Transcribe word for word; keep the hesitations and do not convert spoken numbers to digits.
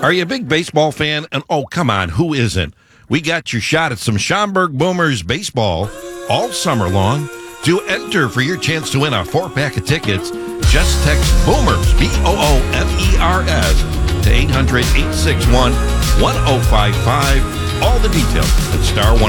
Are you a big baseball fan? And oh, come on, who isn't? We got your shot at some Schaumburg Boomers baseball all summer long. To enter for your chance to win a four-pack of tickets, just text Boomers, B O O M E R S, to eight hundred, eight six one, one oh five five. All the details at star one